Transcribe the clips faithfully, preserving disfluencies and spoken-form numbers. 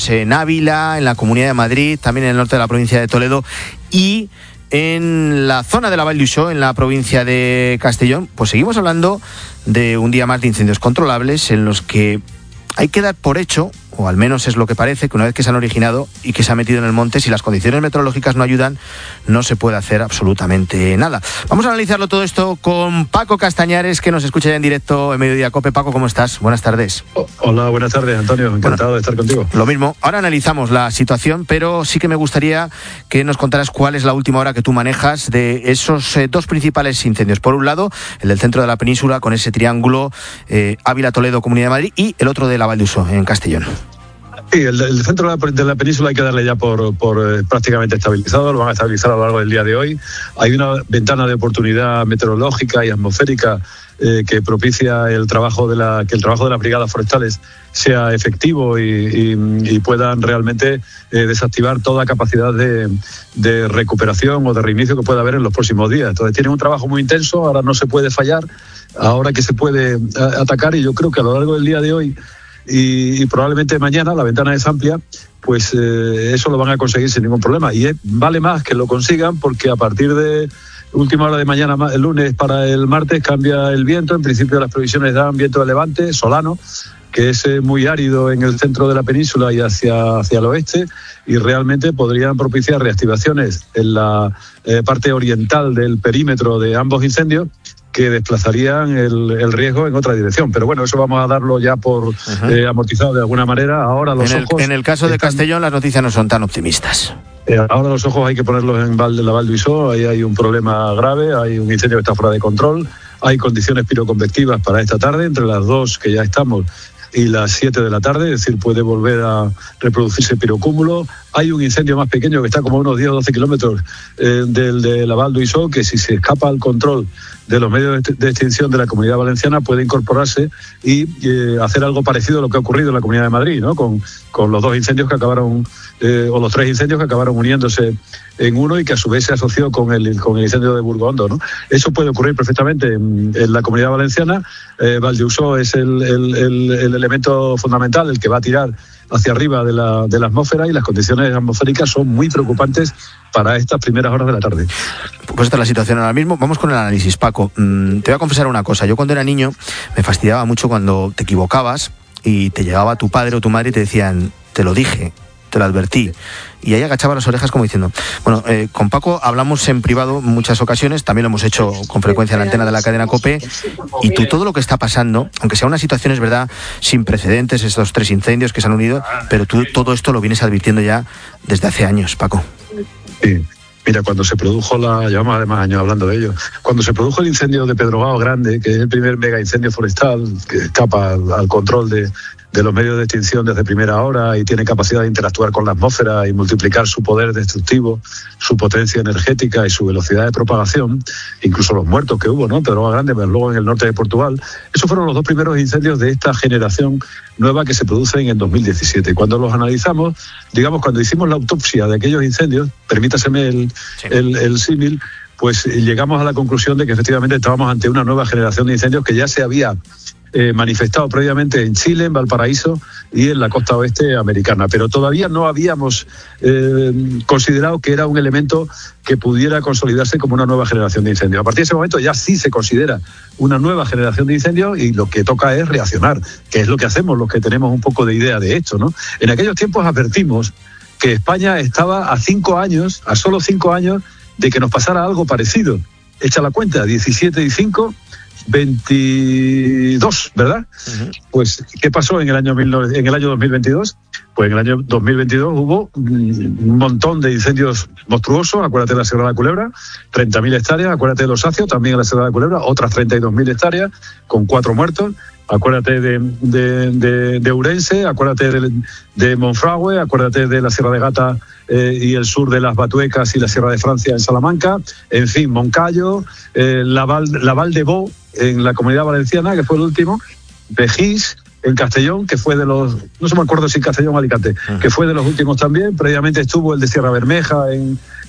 en Ávila, en la Comunidad de Madrid, también en el norte de la provincia de Toledo y en la zona de la Vall d'Uixó, en la provincia de Castellón. Pues seguimos hablando de un día más de incendios controlables en los que hay que dar por hecho, o al menos es lo que parece, que una vez que se han originado y que se ha metido en el monte, si las condiciones meteorológicas no ayudan, no se puede hacer absolutamente nada. Vamos a analizarlo todo esto con Paco Castañares, que nos escucha ya en directo en Mediodía Cope. Paco, ¿cómo estás? Buenas tardes. Hola, buenas tardes, Antonio. Encantado bueno, de estar contigo. Lo mismo. Ahora analizamos la situación, pero sí que me gustaría que nos contaras cuál es la última hora que tú manejas de esos eh, dos principales incendios. Por un lado, el del centro de la península, con ese triángulo eh, Ávila, Toledo, Comunidad de Madrid, y el otro de la Vall d'Uixó, en Castellón. Sí, el, el centro de la, de la península hay que darle ya por, por eh, prácticamente estabilizado, lo van a estabilizar a lo largo del día de hoy. Hay una ventana de oportunidad meteorológica y atmosférica eh, que propicia el trabajo de la, que el trabajo de las brigadas forestales sea efectivo y, y, y puedan realmente eh, desactivar toda capacidad de, de recuperación o de reinicio que pueda haber en los próximos días. Entonces tienen un trabajo muy intenso, ahora no se puede fallar, ahora que se puede a, atacar, y yo creo que a lo largo del día de hoy Y, y probablemente mañana, la ventana es amplia, pues eh, eso lo van a conseguir sin ningún problema. Y es, vale más que lo consigan, porque a partir de última hora de mañana, el lunes para el martes, cambia el viento. En principio las previsiones dan viento de levante, solano, que es eh, muy árido en el centro de la península y hacia, hacia el oeste, y realmente podrían propiciar reactivaciones en la eh, parte oriental del perímetro de ambos incendios, que desplazarían el, el riesgo en otra dirección. Pero bueno, eso vamos a darlo ya por uh-huh. eh, amortizado de alguna manera. Ahora los en el, ojos... En el caso de están... Castellón, las noticias no son tan optimistas. Eh, ahora los ojos hay que ponerlos en Val de la Vall d'Uixó. Ahí hay un problema grave, hay un incendio que está fuera de control, hay condiciones piroconvectivas para esta tarde, entre las dos que ya estamos y las siete de la tarde, es decir, puede volver a reproducirse pirocúmulo. Hay un incendio más pequeño que está como a unos diez o doce kilómetros eh, del de la Vall d'Uixó, que si se escapa al control de los medios de extinción de la Comunidad Valenciana puede incorporarse y eh, hacer algo parecido a lo que ha ocurrido en la Comunidad de Madrid, ¿no? Con, con los dos incendios que acabaron, eh, o los tres incendios que acabaron uniéndose en uno y que a su vez se asoció con el, con el incendio de Burgondo, ¿no? Eso puede ocurrir perfectamente en, en la Comunidad Valenciana. Eh, Vall d'Uixó es el, el, el, el elemento fundamental, el que va a tirar hacia arriba de la, de la atmósfera, y las condiciones atmosféricas son muy preocupantes para estas primeras horas de la tarde. Pues esta es la situación ahora mismo. Vamos con el análisis, Paco. Mm, te voy a confesar una cosa. Yo cuando era niño me fastidiaba mucho cuando te equivocabas y te llegaba tu padre o tu madre y te decían, te lo dije, te lo advertí. Y ahí agachaba las orejas como diciendo... Bueno, eh, con Paco hablamos en privado en muchas ocasiones, también lo hemos hecho con frecuencia en la antena de la cadena COPE, y tú todo lo que está pasando, aunque sea una situación, es verdad, sin precedentes, estos tres incendios que se han unido, pero tú todo esto lo vienes advirtiendo ya desde hace años, Paco. Sí. Mira, cuando se produjo la... Llevamos además años hablando de ello. Cuando se produjo el incendio de Pedrogao Grande, que es el primer mega incendio forestal que escapa al, al control de, de los medios de extinción desde primera hora y tiene capacidad de interactuar con la atmósfera y multiplicar su poder destructivo, su potencia energética y su velocidad de propagación, incluso los muertos que hubo, ¿no? Pedrogao Grande, pero luego en el norte de Portugal. Esos fueron los dos primeros incendios de esta generación nueva que se produce en el dos mil diecisiete. Cuando los analizamos, digamos, cuando hicimos la autopsia de aquellos incendios, permítaseme el, sí. el, el símil, pues llegamos a la conclusión de que efectivamente estábamos ante una nueva generación de incendios que ya se había eh, manifestado previamente en Chile, en Valparaíso y en la costa oeste americana, pero todavía no habíamos eh, considerado que era un elemento que pudiera consolidarse como una nueva generación de incendios. A partir de ese momento ya sí se considera una nueva generación de incendios y lo que toca es reaccionar, que es lo que hacemos los que tenemos un poco de idea de esto, ¿no? En aquellos tiempos advertimos que España estaba a cinco años, a solo cinco años, de que nos pasara algo parecido. Echa la cuenta, diecisiete y cinco, veintidós, ¿verdad? Uh-huh. Pues, ¿qué pasó en el año mil novecientos, en el año dos mil veintidós? Pues en el año dos mil veintidós hubo un montón de incendios monstruosos. Acuérdate de la Sierra de la Culebra, treinta mil hectáreas. Acuérdate de los Sacios, también en la Sierra de la Culebra, otras treinta y dos mil hectáreas, con cuatro muertos. Acuérdate de, de, de, de Ourense, acuérdate de, de Monfragüe, acuérdate de la Sierra de Gata eh, y el sur de las Batuecas y la Sierra de Francia en Salamanca, en fin, Moncayo, eh, la, Val, la Val de Bo en la Comunidad Valenciana, que fue el último, Begís en Castellón, que fue de los, no se me acuerdo si en Castellón o Alicante, uh-huh. que fue de los últimos también. Previamente estuvo el de Sierra Bermeja en,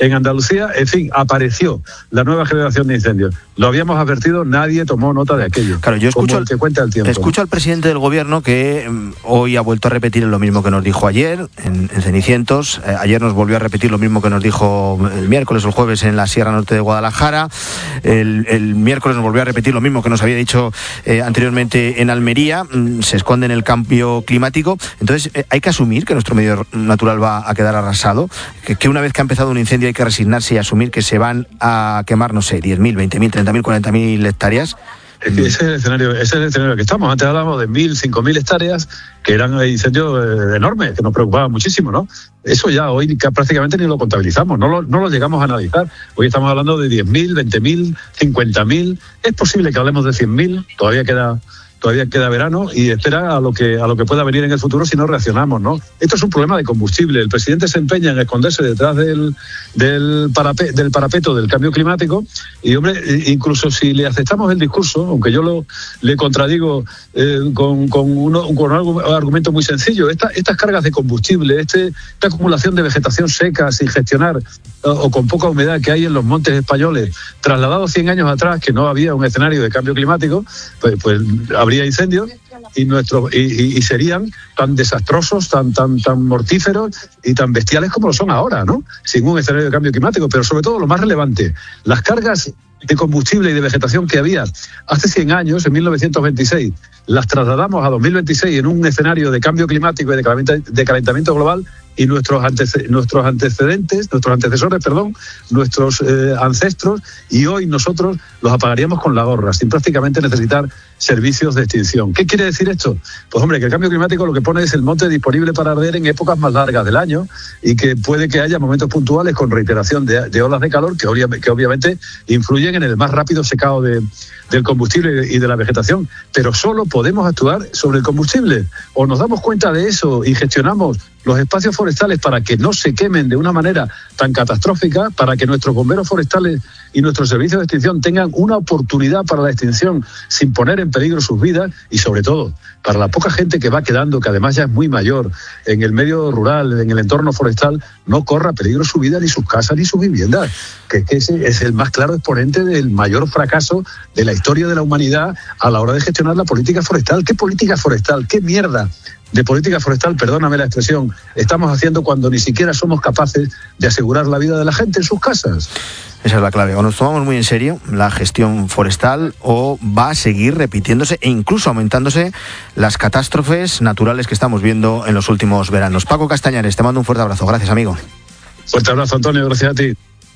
en Andalucía, en fin, apareció la nueva generación de incendios. Lo habíamos advertido, nadie tomó nota de aquello. Claro, yo escucho, el que cuenta el tiempo, escucho ¿no? al presidente del gobierno que um, hoy ha vuelto a repetir lo mismo que nos dijo ayer en, en Cenicientos. Eh, ayer nos volvió a repetir lo mismo que nos dijo el miércoles o el jueves en la Sierra Norte de Guadalajara. El, el miércoles nos volvió a repetir lo mismo que nos había dicho eh, anteriormente en Almería. Mm, se esconde en el cambio climático. Entonces, eh, hay que asumir que nuestro medio natural va a quedar arrasado, que, que una vez que ha empezado un incendio hay que resignarse y asumir que se van a quemar, no sé, diez mil, veinte mil, treinta mil, cuarenta mil hectáreas. Es que ese es el escenario, ese es el escenario que estamos. Antes hablábamos de mil, cinco mil hectáreas, que eran incendios eh, enormes, que nos preocupaban muchísimo, ¿no? Eso ya hoy prácticamente ni lo contabilizamos, no lo, no lo llegamos a analizar. Hoy estamos hablando de diez mil, veinte mil, cincuenta mil. Es posible que hablemos de cien mil, todavía queda... Todavía queda verano y espera a lo que a lo que pueda venir en el futuro si no reaccionamos, ¿no? Esto es un problema de combustible. El presidente se empeña en esconderse detrás del del, parape, del parapeto del cambio climático y, hombre, incluso si le aceptamos el discurso, aunque yo lo le contradigo eh, con, con, uno, con un argumento muy sencillo, esta, estas cargas de combustible, este, esta acumulación de vegetación seca sin gestionar o, o con poca humedad que hay en los montes españoles, trasladados cien años atrás, que no había un escenario de cambio climático, pues, pues habría incendios y nuestros y, y, y serían tan desastrosos, tan tan tan mortíferos y tan bestiales como lo son ahora, ¿no? Sin un escenario de cambio climático, pero sobre todo lo más relevante, las cargas de combustible y de vegetación que había hace cien años, en mil novecientos veintiséis, las trasladamos a dos mil veintiséis en un escenario de cambio climático y de calentamiento, de calentamiento global, y nuestros antece- nuestros antecedentes, nuestros antecesores, perdón, nuestros eh, ancestros, y hoy nosotros los apagaríamos con la gorra, sin prácticamente necesitar servicios de extinción. ¿Qué quiere decir esto? Pues, hombre, que el cambio climático lo que pone es el monte disponible para arder en épocas más largas del año y que puede que haya momentos puntuales con reiteración de, de olas de calor que, obvia- que obviamente influyen en el más rápido secado de, del combustible y de la vegetación, pero solo podemos actuar sobre el combustible. O nos damos cuenta de eso y gestionamos los espacios forestales para que no se quemen de una manera tan catastrófica, para que nuestros bomberos forestales y nuestros servicios de extinción tengan una oportunidad para la extinción sin poner en peligro sus vidas, y sobre todo para la poca gente que va quedando, que además ya es muy mayor, en el medio rural, en el entorno forestal, no corra peligro su vida, ni sus casas, ni sus viviendas, que, que ese es el más claro exponente del mayor fracaso de la historia de la humanidad a la hora de gestionar la política forestal. ¿Qué política forestal? ¿Qué mierda de política forestal, perdóname la expresión, estamos haciendo cuando ni siquiera somos capaces de asegurar la vida de la gente en sus casas? Esa es la clave. O nos tomamos muy en serio la gestión forestal o va a seguir repitiéndose e incluso aumentándose las catástrofes naturales que estamos viendo en los últimos veranos. Paco Castañares, te mando un fuerte abrazo. Gracias, amigo. Fuerte abrazo, Antonio. Gracias a ti.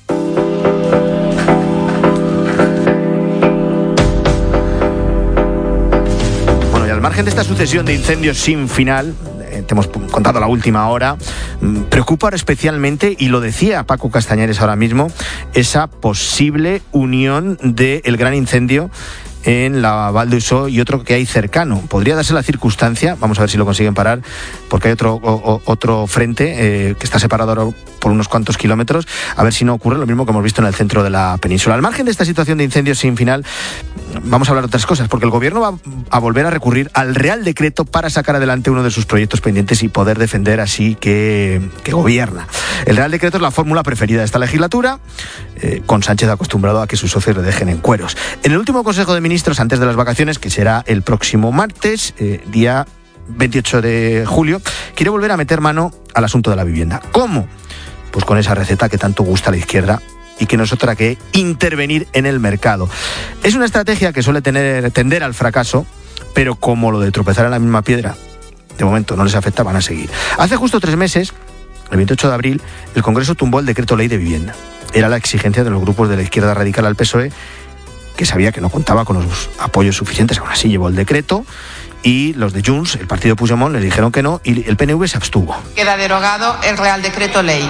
Al margen de esta sucesión de incendios sin final, eh, te hemos contado la última hora, mmm, preocupa especialmente, y lo decía Paco Castañares ahora mismo, esa posible unión del gran incendio en la Val d'Uixó y otro que hay cercano. Podría darse la circunstancia, vamos a ver si lo consiguen parar, porque hay otro o, otro frente eh, que está separado ahora por unos cuantos kilómetros, a ver si no ocurre lo mismo que hemos visto en el centro de la península. Al margen de esta situación de incendios sin final, vamos a hablar de otras cosas, porque el gobierno va a volver a recurrir al Real Decreto para sacar adelante uno de sus proyectos pendientes y poder defender así que, que gobierna. El Real Decreto es la fórmula preferida de esta legislatura, eh, con Sánchez acostumbrado a que sus socios le dejen en cueros. En el último Consejo de Ministros, antes de las vacaciones, que será el próximo martes, eh, día veintiocho de julio, quiere volver a meter mano al asunto de la vivienda. ¿Cómo? Pues con esa receta que tanto gusta a la izquierda y que no es otra que intervenir en el mercado. Es una estrategia que suele tener, tender al fracaso, pero como lo de tropezar en la misma piedra, de momento no les afecta, van a seguir. Hace justo tres meses, el veintiocho de abril, el Congreso tumbó el decreto ley de vivienda. Era la exigencia de los grupos de la izquierda radical al P S O E, que sabía que no contaba con los apoyos suficientes. Aún así llevó el decreto, y los de Junts, el partido Puigdemont, les dijeron que no, y el P N V se abstuvo. Queda derogado el Real Decreto Ley.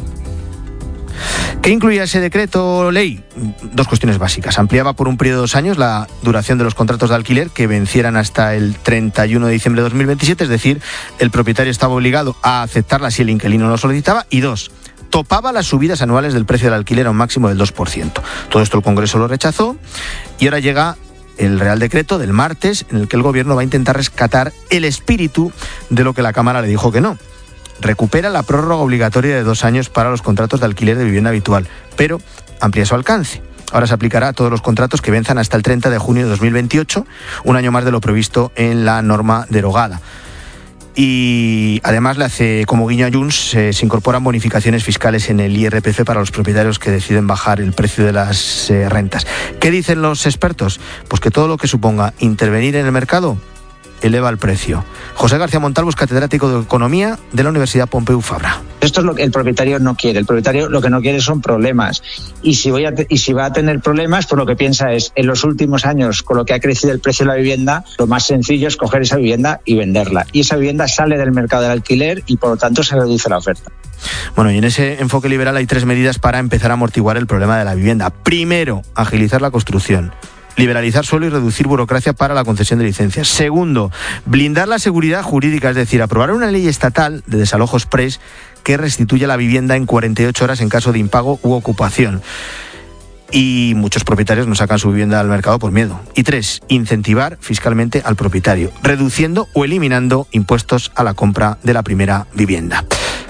¿Qué incluía ese decreto ley? Dos cuestiones básicas. Ampliaba por un periodo de dos años la duración de los contratos de alquiler que vencieran hasta el treinta y uno de diciembre de dos mil veintisiete, es decir, el propietario estaba obligado a aceptarla si el inquilino lo solicitaba. Y dos, topaba las subidas anuales del precio del alquiler a un máximo del dos por ciento. Todo esto el Congreso lo rechazó, y ahora llega el Real Decreto del martes, en el que el Gobierno va a intentar rescatar el espíritu de lo que la Cámara le dijo que no. recupera la prórroga obligatoria de dos años para los contratos de alquiler de vivienda habitual, pero amplía su alcance. Ahora se aplicará a todos los contratos que venzan hasta el treinta de junio de dos mil veintiocho, un año más de lo previsto en la norma derogada. Y además le hace como guiño a Junts, eh, se incorporan bonificaciones fiscales en el I R P F para los propietarios que deciden bajar el precio de las eh, rentas. ¿Qué dicen los expertos? Pues que todo lo que suponga intervenir en el mercado eleva el precio. José García Montalvo es catedrático de Economía de la Universidad Pompeu Fabra. Esto es lo que el propietario no quiere. El propietario lo que no quiere son problemas. Y si, voy a te- y si va a tener problemas, pues lo que piensa es, en los últimos años, con lo que ha crecido el precio de la vivienda, lo más sencillo es coger esa vivienda y venderla. Y esa vivienda sale del mercado del alquiler y, por lo tanto, se reduce la oferta. Bueno, y en ese enfoque liberal hay tres medidas para empezar a amortiguar el problema de la vivienda. Primero, agilizar la construcción. Liberalizar suelo y reducir burocracia para la concesión de licencias. Segundo, blindar la seguridad jurídica, es decir, aprobar una ley estatal de desalojo exprés que restituya la vivienda en cuarenta y ocho horas en caso de impago u ocupación. Y muchos propietarios no sacan su vivienda al mercado por miedo. Y tres, incentivar fiscalmente al propietario, reduciendo o eliminando impuestos a la compra de la primera vivienda.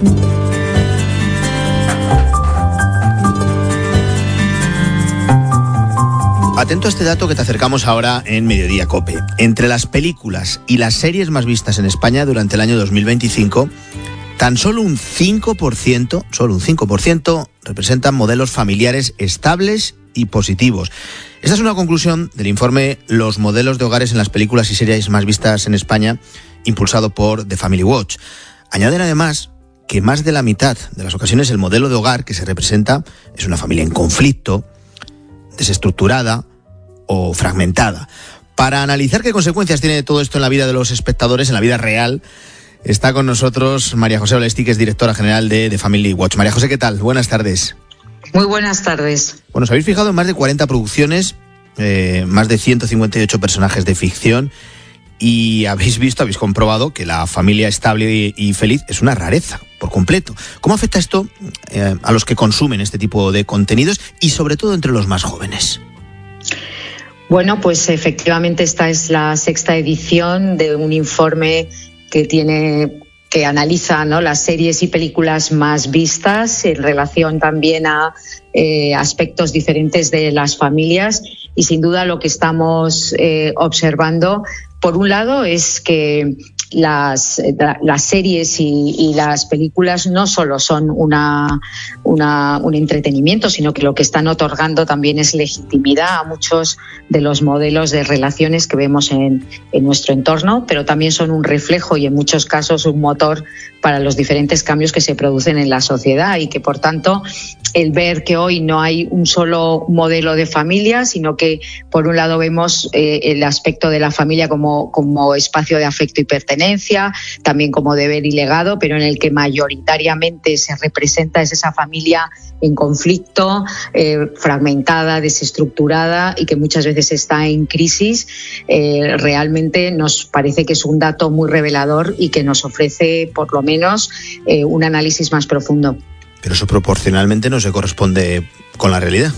Atento a este dato que te acercamos ahora en Mediodía COPE. Entre las películas y las series más vistas en España durante el año dos mil veinticinco, tan solo un cinco por ciento, solo un cinco por ciento representan modelos familiares estables y positivos. Esta es una conclusión del informe Los modelos de hogares en las películas y series más vistas en España, impulsado por The Family Watch. Añaden además que más de la mitad de las ocasiones el modelo de hogar que se representa es una familia en conflicto, desestructurada o fragmentada. Para analizar qué consecuencias tiene todo esto en la vida de los espectadores, en la vida real, está con nosotros María José Olesti, que es directora general de The Family Watch. María José, ¿qué tal? Buenas tardes. Muy buenas tardes. Bueno, os habéis fijado en más de cuarenta producciones, eh, más de ciento cincuenta y ocho personajes de ficción, y habéis visto, habéis comprobado que la familia estable y, y feliz es una rareza por completo. ¿Cómo afecta esto eh, a los que consumen este tipo de contenidos y sobre todo entre los más jóvenes? Bueno, pues efectivamente esta es la sexta edición de un informe que tiene que analiza, ¿no?, las series y películas más vistas en relación también a eh, aspectos diferentes de las familias, y sin duda lo que estamos eh, observando, por un lado, es que las, las series y, y las películas no solo son una, una, un entretenimiento, sino que lo que están otorgando también es legitimidad a muchos de los modelos de relaciones que vemos en, en nuestro entorno, pero también son un reflejo y en muchos casos un motor para los diferentes cambios que se producen en la sociedad, y que, por tanto, el ver que hoy no hay un solo modelo de familia, sino que por un lado vemos eh, el aspecto de la familia como, como espacio de afecto y pertenencia, también como deber y legado, pero en el que mayoritariamente se representa es esa familia en conflicto, eh, fragmentada, desestructurada, y que muchas veces está en crisis. Eh, realmente nos parece que es un dato muy revelador y que nos ofrece por lo menos eh, un análisis más profundo. Pero eso proporcionalmente no se corresponde con la realidad.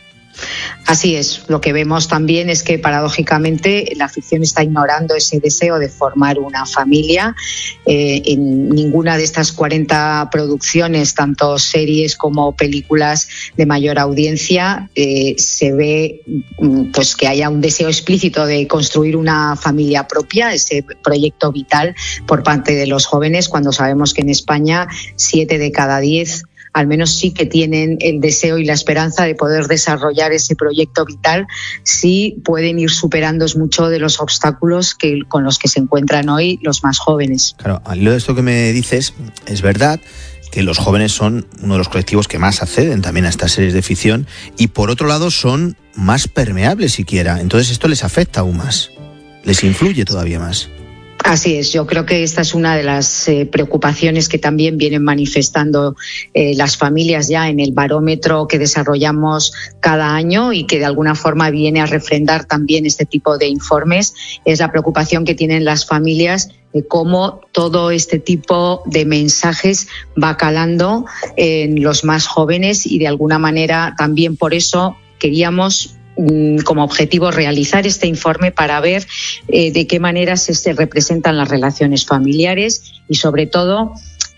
Así es. Lo que vemos también es que, paradójicamente, la ficción está ignorando ese deseo de formar una familia. Eh, en ninguna de estas cuarenta producciones, tanto series como películas de mayor audiencia, eh, se ve pues que haya un deseo explícito de construir una familia propia, ese proyecto vital por parte de los jóvenes, cuando sabemos que en España siete de cada diez al menos sí que tienen el deseo y la esperanza de poder desarrollar ese proyecto vital, si pueden ir superando mucho de los obstáculos que, con los que se encuentran hoy los más jóvenes. Claro, al hilo de esto que me dices, es verdad que los jóvenes son uno de los colectivos que más acceden también a estas series de ficción, y por otro lado son más permeables siquiera. Entonces esto les afecta aún más, les influye todavía más. Así es, yo creo que esta es una de las eh, preocupaciones que también vienen manifestando eh, las familias ya en el barómetro que desarrollamos cada año, y que de alguna forma viene a refrendar también este tipo de informes. Es la preocupación que tienen las familias de cómo todo este tipo de mensajes va calando en los más jóvenes, y de alguna manera también por eso queríamos como objetivo realizar este informe para ver eh, de qué manera se, se representan las relaciones familiares, y sobre todo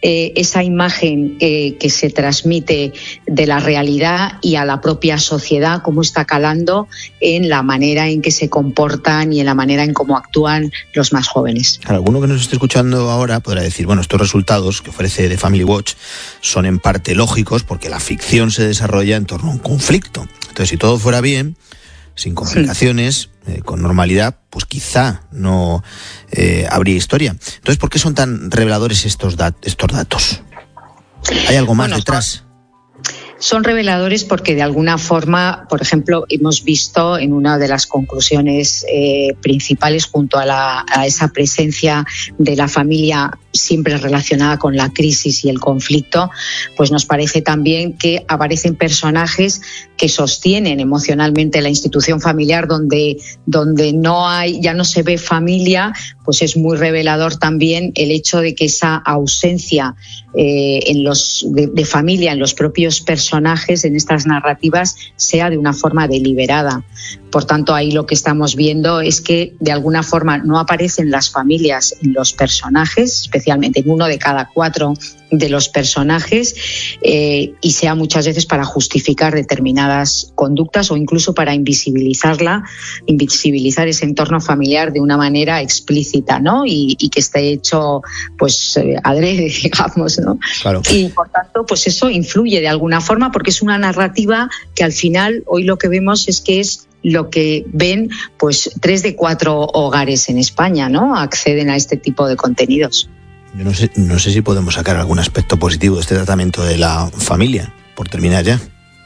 eh, esa imagen eh, que se transmite de la realidad y a la propia sociedad, cómo está calando en la manera en que se comportan y en la manera en cómo actúan los más jóvenes. Claro, alguno que nos esté escuchando ahora podrá decir, bueno, estos resultados que ofrece The Family Watch son en parte lógicos porque la ficción se desarrolla en torno a un conflicto. Entonces, si todo fuera bien, sin complicaciones, eh, con normalidad, pues quizá no eh, habría historia. Entonces, ¿por qué son tan reveladores estos, dat- estos datos? ¿Hay algo más bueno, detrás? Son reveladores porque de alguna forma, por ejemplo, hemos visto en una de las conclusiones eh, principales junto a, la, a esa presencia de la familia siempre relacionada con la crisis y el conflicto, pues nos parece también que aparecen personajes que sostienen emocionalmente la institución familiar, donde, donde no hay, ya no se ve familia, pues es muy revelador también el hecho de que esa ausencia eh, en los, de, de familia en los propios personajes, en estas narrativas, sea de una forma deliberada. Por tanto, ahí lo que estamos viendo es que de alguna forma no aparecen las familias en los personajes, especialmente en uno de cada cuatro de los personajes, eh, y sea muchas veces para justificar determinadas conductas o incluso para invisibilizarla, invisibilizar ese entorno familiar de una manera explícita, ¿no? Y, y que esté hecho, pues, eh, adrede, digamos, ¿no? Claro. Y por tanto, pues eso influye de alguna forma porque es una narrativa que al final hoy lo que vemos es que es lo que ven, pues, tres de cuatro hogares en España, ¿no? Acceden a este tipo de contenidos. Yo no sé, no sé si podemos sacar algún aspecto positivo de este tratamiento de la familia, por terminar ya.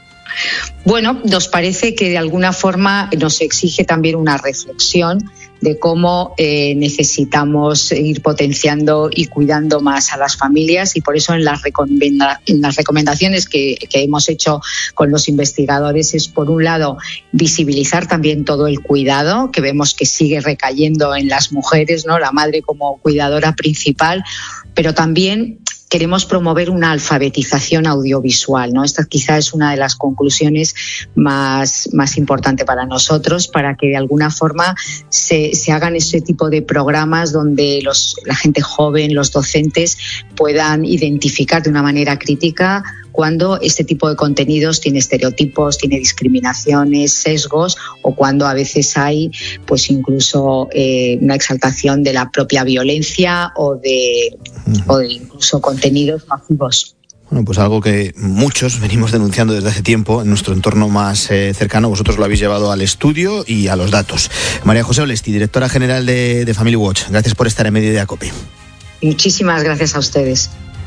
Bueno, nos parece que de alguna forma nos exige también una reflexión de cómo eh, necesitamos ir potenciando y cuidando más a las familias, y por eso en las, recomenda- en las recomendaciones que, que hemos hecho con los investigadores es, por un lado, visibilizar también todo el cuidado, que vemos que sigue recayendo en las mujeres, ¿no? La madre como cuidadora principal, pero también queremos promover una alfabetización audiovisual, ¿no? Esta quizá es una de las conclusiones más, más importantes para nosotros, para que de alguna forma se, se hagan ese tipo de programas donde los, la gente joven, los docentes, puedan identificar de una manera crítica cuando este tipo de contenidos tiene estereotipos, tiene discriminaciones, sesgos, o cuando a veces hay, pues, incluso eh, una exaltación de la propia violencia o de, uh-huh. o de incluso contenidos masivos. Bueno, pues algo que muchos venimos denunciando desde hace tiempo en nuestro entorno más eh, cercano. Vosotros lo habéis llevado al estudio y a los datos. María José Olesti, directora general de, de Family Watch, gracias por estar en Mediodía Cope. Muchísimas gracias a ustedes.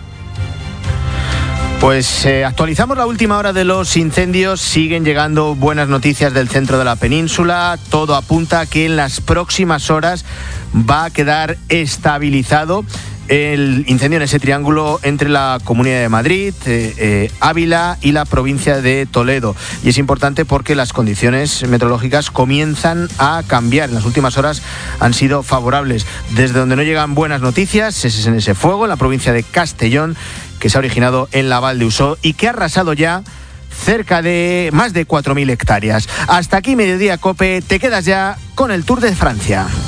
Pues eh, actualizamos la última hora de los incendios. Siguen llegando buenas noticias del centro de la península. Todo apunta a que en las próximas horas va a quedar estabilizado el incendio en ese triángulo entre la Comunidad de Madrid, eh, eh, Ávila y la provincia de Toledo. Y es importante porque las condiciones meteorológicas comienzan a cambiar. En las últimas horas han sido favorables. Desde donde no llegan buenas noticias es en ese fuego, en la provincia de Castellón, que se ha originado en la Val de Usó y que ha arrasado ya cerca de más de cuatro mil hectáreas. Hasta aquí Mediodía Cope. Te quedas ya con el Tour de Francia.